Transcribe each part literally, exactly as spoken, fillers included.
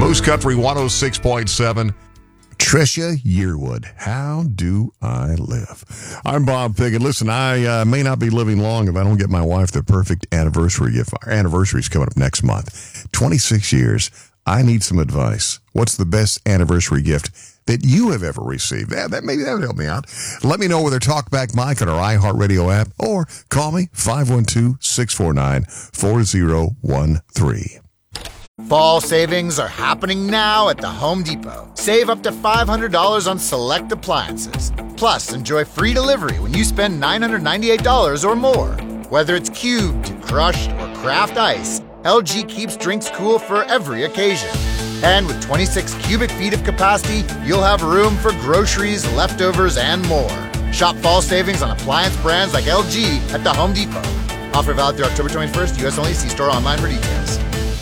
Moose Country one oh six point seven. Trisha Yearwood, How Do I Live? I'm Bob Piggott. Listen, I uh, may not be living long if I don't get my wife the perfect anniversary gift. Our anniversary is coming up next month. twenty-six years. I need some advice. What's the best anniversary gift that you have ever received? That, that maybe that would help me out. Let me know with our Talkback Mike on our iHeartRadio app, or call me five one two, six four nine, four zero one three. Fall savings are happening now at the Home Depot. Save up to five hundred dollars on select appliances. Plus, enjoy free delivery when you spend nine hundred ninety-eight dollars or more. Whether it's cubed, crushed, or craft ice, L G keeps drinks cool for every occasion. And with twenty-six cubic feet of capacity, you'll have room for groceries, leftovers, and more. Shop fall savings on appliance brands like L G at the Home Depot. Offer valid through October twenty-first. U S only. See store online for details.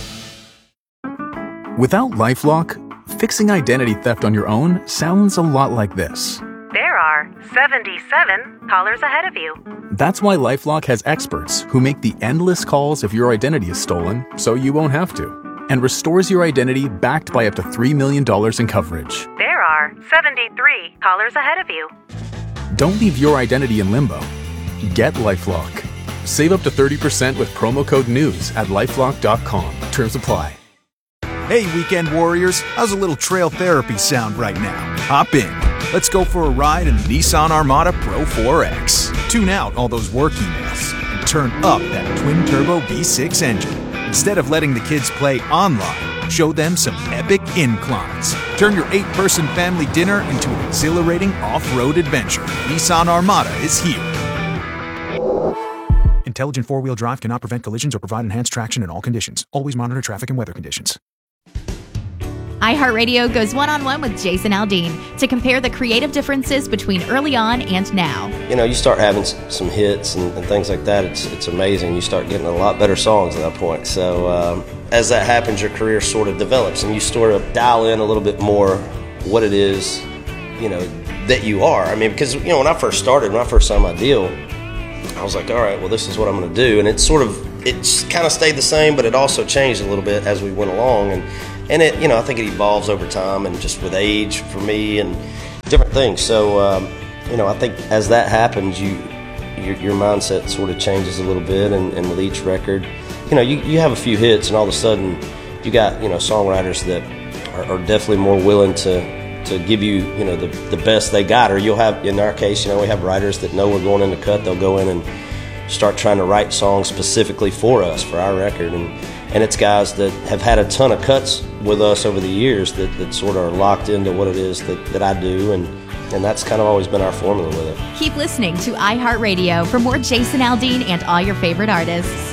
Without LifeLock, fixing identity theft on your own sounds a lot like this. There are seventy-seven callers ahead of you. That's why LifeLock has experts who make the endless calls if your identity is stolen, so you won't have to, and restores your identity backed by up to three million dollars in coverage. There are seventy-three callers ahead of you. Don't leave your identity in limbo. Get LifeLock. Save up to thirty percent with promo code NEWS at lifelock dot com. Terms apply. Hey, weekend warriors, how's a little trail therapy sound right now? Hop in. Let's go for a ride in the Nissan Armada Pro four X. Tune out all those work emails and turn up that twin-turbo V six engine. Instead of letting the kids play online, show them some epic inclines. Turn your eight-person family dinner into an exhilarating off-road adventure. Nissan Armada is here. Intelligent four-wheel drive cannot prevent collisions or provide enhanced traction in all conditions. Always monitor traffic and weather conditions. iHeartRadio goes one-on-one with Jason Aldean to compare the creative differences between early on and now. You know, you start having some hits and, and things like that. It's it's amazing. You start getting a lot better songs at that point. So um, as that happens, your career sort of develops, and you sort of dial in a little bit more what it is, you know, that you are. I mean, because, you know, when I first started, when I first signed my deal, I was like, all right, well, this is what I'm going to do. And it sort of, it's kind of stayed the same, but it also changed a little bit as we went along. And And it, you know, I think it evolves over time and just with age for me and different things. So, um, you know, I think as that happens, you your, your mindset sort of changes a little bit. And, and with each record, you know, you, you have a few hits and all of a sudden you got, you know, songwriters that are, are definitely more willing to, to give you, you know, the, the best they got. Or you'll have, in our case, you know, we have writers that know we're going in the cut. They'll go in and start trying to write songs specifically for us, for our record. And And it's guys that have had a ton of cuts with us over the years that, that sort of are locked into what it is that, that I do, and, and that's kind of always been our formula with it. Keep listening to iHeartRadio for more Jason Aldean and all your favorite artists.